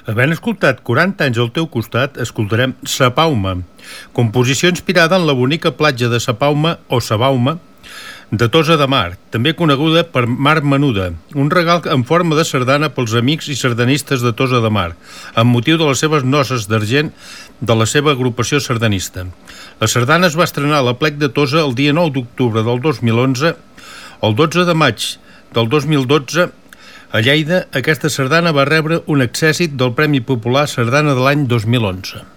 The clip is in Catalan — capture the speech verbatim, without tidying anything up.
Havent escoltat quaranta anys al teu costat, escoltarem Sapauma, composició inspirada en la bonica platja de Sapauma o Sabauma de Tossa de Mar, també coneguda per Mar Menuda, un regal en forma de sardana pels amics i sardanistes de Tossa de Mar, amb motiu de les seves noces d'argent de la seva agrupació sardanista. La sardana es va estrenar a la Plec de Tossa el dia nou d'octubre del dos mil onze. El dotze de maig del dos mil dotze, a Lleida, aquesta sardana va rebre un accèssit del Premi Popular Sardana de l'any dos mil onze.